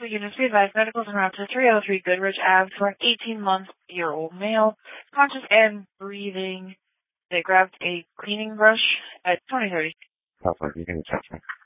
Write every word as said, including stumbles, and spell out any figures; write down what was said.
So units be advised, medicals en route to three oh three Goodrich Ave for an eighteen-month-year-old male, conscious and breathing. They grabbed a cleaning brush at twenty thirty. Perfect. You can check me.